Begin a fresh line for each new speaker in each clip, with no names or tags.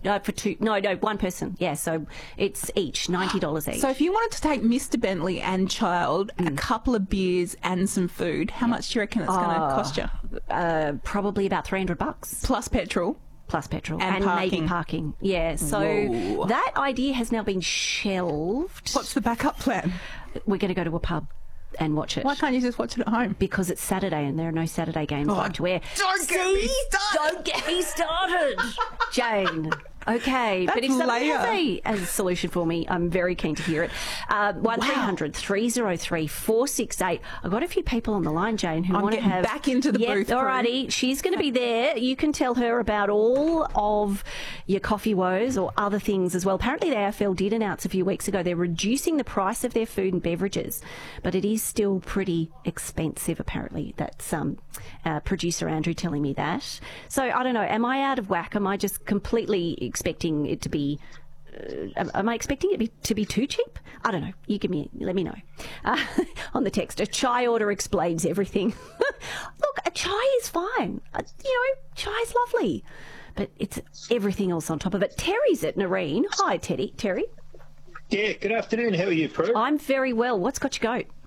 for two. No, one person. Yeah, so it's each $90 each.
So if you wanted to take Mr. Bentley and child, a couple of beers and some food, how much do you reckon it's going to cost you?
Probably about $300
Plus petrol.
Plus petrol
and
maybe parking. Yeah, so
Whoa.
that idea has now been shelved.
What's the backup plan?
We're going to go to a pub and watch it.
Why can't you just watch it at home?
Because it's Saturday and there are no Saturday games like to air.
Don't get me started!
Don't get me started, Jane. Okay,
That's
but if somebody
layer.
has a solution for me, I'm very keen to hear it. 1300-303-468. I've got a few people on the line, Jane, who want to have...
back into the booth.
Alrighty, she's going to be there. You can tell her about all of your coffee woes or other things as well. Apparently the AFL did announce a few weeks ago they're reducing the price of their food and beverages, but it is still pretty expensive, apparently. That's producer Andrew telling me that. So, I don't know, am I out of whack? Am I just completely expecting it to be... am I expecting it to be too cheap? I don't know. Let me know. On the text, a chai order explains everything. Look, a chai is fine. Chai's lovely. But it's everything else on top of it. Terry's at Nareen. Hi, Terry.
Yeah, good afternoon. How are you, Prue?
I'm very well. What's got your goat?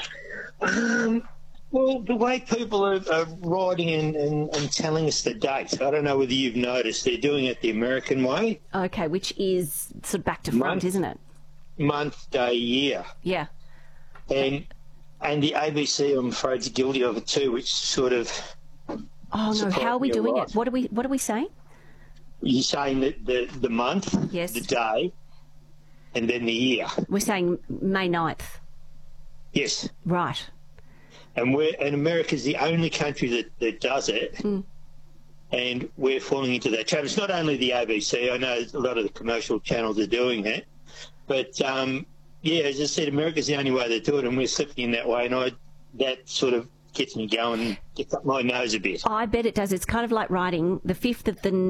Well, the way people are writing and telling us the date, I don't know whether you've noticed, they're doing it the American way.
Okay, which is sort of back to front, isn't it?
Month, day, year.
Yeah.
And the ABC, I'm afraid, is guilty of it too, which sort of...
Oh, no, how are we doing it? What are we saying?
You're saying that the month,
yes,
the day, and then the year.
We're saying May 9th.
Yes.
Right.
And America's the only country that does it, and we're falling into that trap. It's not only the ABC. I know a lot of the commercial channels are doing it, but yeah, as I said, America's the only way they do it, and we're slipping in that way. And that sort of gets me going and gets up my nose a bit.
I bet it does. It's kind of like writing the 5th of the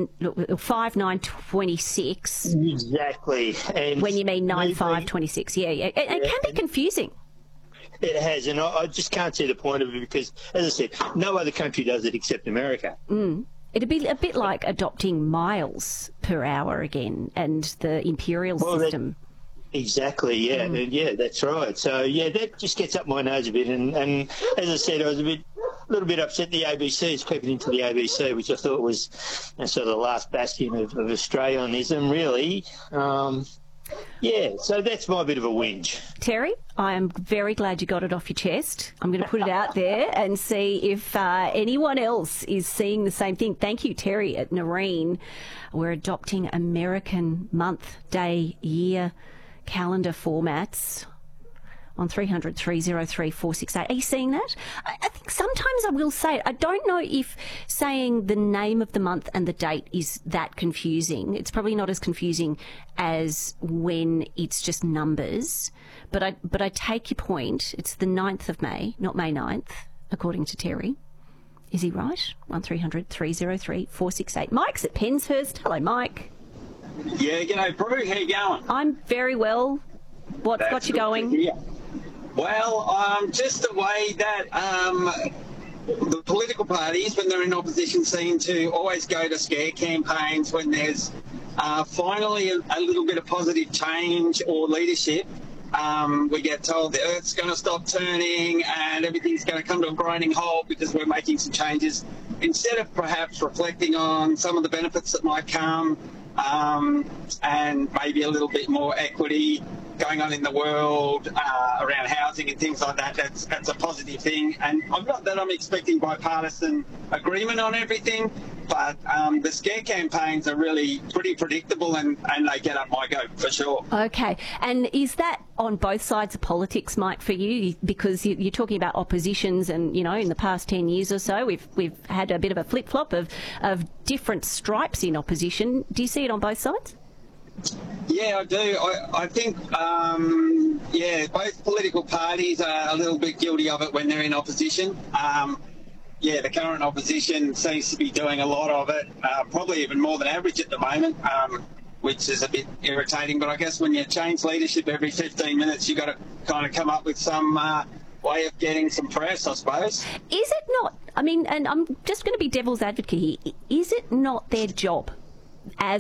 5/9/26.
Exactly. And
when you mean 9/5/26. Yeah. It can be confusing.
It has, and I just can't see the point of it because, as I said, no other country does it except America.
It'd be a bit like adopting miles per hour again and the imperial system.
Exactly, yeah. Yeah, that's right. So, yeah, that just gets up my nose a bit. And as I said, I was a little bit upset the ABC is creeping into the ABC, which I thought was sort of the last bastion of Australianism, really. Yeah, so that's my bit of a whinge.
Terry, I am very glad you got it off your chest. I'm going to put it out there and see if anyone else is seeing the same thing. Thank you, Terry at Nareen. We're adopting American month, day, year, calendar formats on 300-303-468. Are you seeing that? I think sometimes I will say, I don't know if saying the name of the month and the date is that confusing. It's probably not as confusing as when it's just numbers. But I take your point. It's the 9th of May, not May 9th, according to Terry. Is he right? 1300-303-468. Mike's at Penshurst. Hello, Mike.
Yeah, g'day, Prue. How you going?
I'm very well. What's got you going?
Well, just the way that the political parties, when they're in opposition, seem to always go to scare campaigns when there's finally a little bit of positive change or leadership. We get told the Earth's going to stop turning and everything's going to come to a grinding halt because we're making some changes. Instead of perhaps reflecting on some of the benefits that might come and maybe a little bit more equity going on in the world around housing and things like that, that's a positive thing. And not that I'm expecting bipartisan agreement on everything, but the scare campaigns are really pretty predictable and they get up my goat for sure.
Okay. And is that on both sides of politics, Mike, for you? Because you're talking about oppositions and, in the past 10 years or so, we've had a bit of a flip-flop of different stripes in opposition. Do you see it on both sides?
Yeah, I do. I think, both political parties are a little bit guilty of it when they're in opposition. The current opposition seems to be doing a lot of it, probably even more than average at the moment, which is a bit irritating. But I guess when you change leadership every 15 minutes, you've got to kind of come up with some way of getting some press, I suppose.
Is it not, and I'm just going to be devil's advocate here, is it not their job as